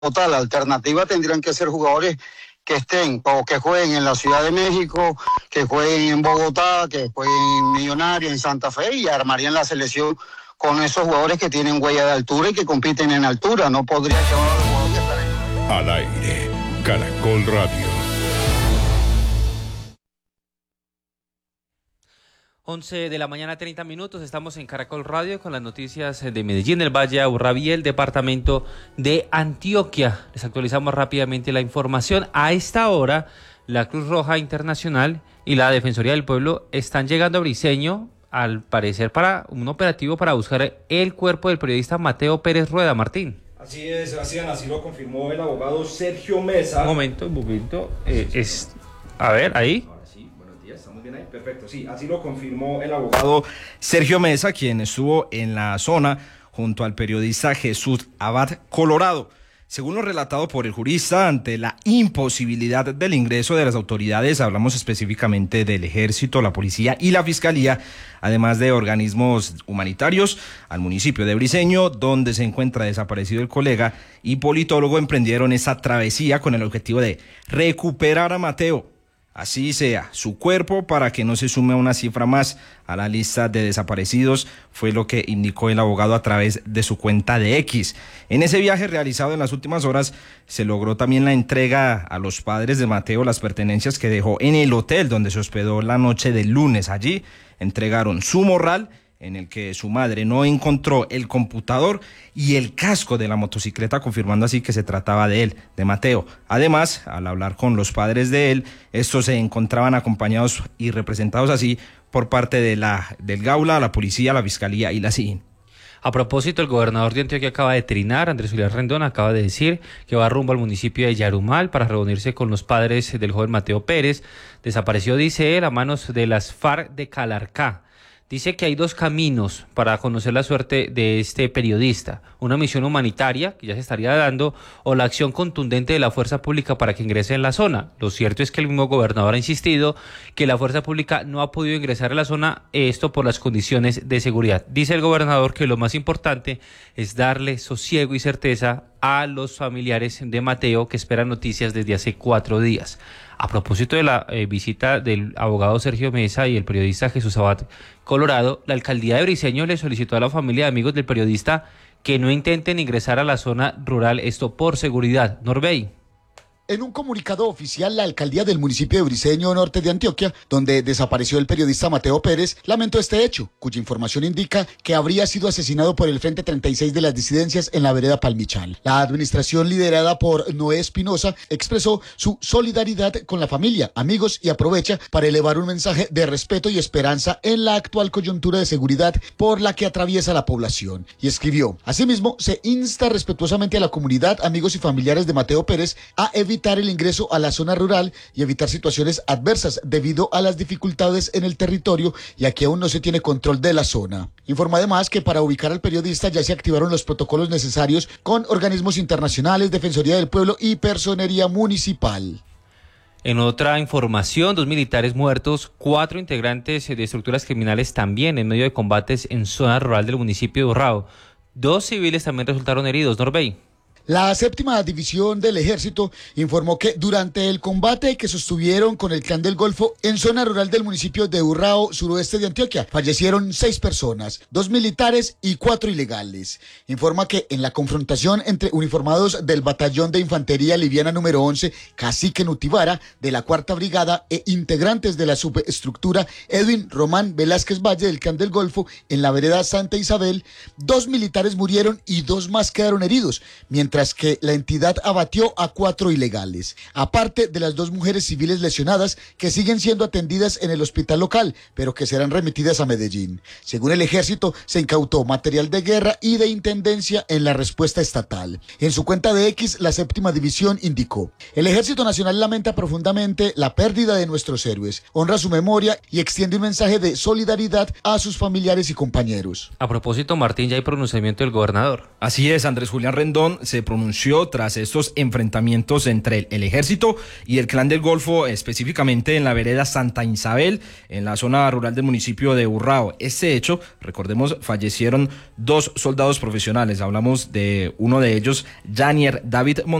Bogotá. La alternativa tendrían que ser jugadores que estén o que jueguen en la Ciudad de México, que jueguen en Bogotá, que jueguen en Millonarios, en Santa Fe, y armarían la selección con esos jugadores que tienen huella de altura y que compiten en altura. No podría llevar a los jugadores que están en... Al aire, Caracol Radio. 11 de la mañana, 30 minutos, estamos en Caracol Radio con las noticias de Medellín, el Valle, Aburrá y el departamento de Antioquia. Les actualizamos rápidamente la información. A esta hora, la Cruz Roja Internacional y la Defensoría del Pueblo están llegando a Briceño, al parecer para un operativo para buscar el cuerpo del periodista Mateo Pérez Rueda. Martín. Así es, Sebastián, así lo confirmó el abogado Sergio Mesa. Un momento. A ver, ahí. ¿Estamos bien ahí? Perfecto, sí, así lo confirmó el abogado Sergio Mesa, quien estuvo en la zona junto al periodista Jesús Abad Colorado. Según lo relatado por el jurista, ante la imposibilidad del ingreso de las autoridades, hablamos específicamente del Ejército, la Policía y la Fiscalía, además de organismos humanitarios, al municipio de Briceño, donde se encuentra desaparecido el colega y politólogo, emprendieron esa travesía con el objetivo de recuperar a Mateo, así sea su cuerpo, para que no se sume una cifra más a la lista de desaparecidos, fue lo que indicó el abogado a través de su cuenta de X. En ese viaje realizado en las últimas horas, se logró también la entrega a los padres de Mateo las pertenencias que dejó en el hotel donde se hospedó la noche del lunes. Allí entregaron su morral, en el que su madre no encontró el computador y el casco de la motocicleta, confirmando así que se trataba de él, de Mateo. Además, al hablar con los padres de él, estos se encontraban acompañados y representados así por parte del Gaula, la Policía, la Fiscalía y la SIJIN. A propósito, el gobernador de Antioquia acaba de trinar, Andrés Julián Rendón acaba de decir que va rumbo al municipio de Yarumal para reunirse con los padres del joven Mateo Pérez. Desapareció, dice él, a manos de las FARC de Calarcá. Dice que hay dos caminos para conocer la suerte de este periodista: una misión humanitaria, que ya se estaría dando, o la acción contundente de la fuerza pública para que ingrese en la zona. Lo cierto es que el mismo gobernador ha insistido que la fuerza pública no ha podido ingresar a la zona, esto por las condiciones de seguridad. Dice el gobernador que lo más importante es darle sosiego y certeza a los familiares de Mateo, que esperan noticias desde hace 4 días. A propósito de la visita del abogado Sergio Mesa y el periodista Jesús Abad Colorado, la alcaldía de Briceño le solicitó a la familia de amigos del periodista que no intenten ingresar a la zona rural, esto por seguridad. Norbey. En un comunicado oficial, la alcaldía del municipio de Briceño, norte de Antioquia, donde desapareció el periodista Mateo Pérez, lamentó este hecho, cuya información indica que habría sido asesinado por el Frente 36 de las disidencias en la vereda Palmichal. La administración liderada por Noé Espinosa expresó su solidaridad con la familia, amigos y aprovecha para elevar un mensaje de respeto y esperanza en la actual coyuntura de seguridad por la que atraviesa la población. Y escribió: asimismo, se insta respetuosamente a la comunidad, amigos y familiares de Mateo Pérez a evitar el ingreso a la zona rural y evitar situaciones adversas debido a las dificultades en el territorio y a que aún no se tiene control de la zona. Informa además que para ubicar al periodista ya se activaron los protocolos necesarios con organismos internacionales, Defensoría del Pueblo y Personería Municipal. En otra información, 2 militares muertos, 4 integrantes de estructuras criminales también en medio de combates en zona rural del municipio de Urrao. 2 civiles también resultaron heridos. Norbey. La séptima división del ejército informó que durante el combate que sostuvieron con el Clan del Golfo en zona rural del municipio de Urrao, suroeste de Antioquia, fallecieron 6 personas, 2 militares y 4 ilegales. Informa que en la confrontación entre uniformados del Batallón de Infantería Liviana número 11, Cacique Nutibara, de la 4ª Brigada e integrantes de la subestructura Edwin Román Velázquez Valle del Clan del Golfo en la vereda Santa Isabel, 2 militares murieron y 2 más quedaron heridos, mientras que la entidad abatió a 4 ilegales, aparte de las 2 mujeres civiles lesionadas que siguen siendo atendidas en el hospital local, pero que serán remitidas a Medellín. Según el ejército, se incautó material de guerra y de intendencia en la respuesta estatal. En su cuenta de X, la séptima división indicó: el Ejército Nacional lamenta profundamente la pérdida de nuestros héroes, honra su memoria y extiende un mensaje de solidaridad a sus familiares y compañeros. A propósito, Martín, ya hay pronunciamiento del gobernador. Así es, Andrés Julián Rendón se se pronunció tras estos enfrentamientos entre el ejército y el Clan del Golfo, específicamente en la vereda Santa Isabel, en la zona rural del municipio de Urrao. Este hecho, recordemos, fallecieron 2 soldados profesionales. Hablamos de uno de ellos, Janier David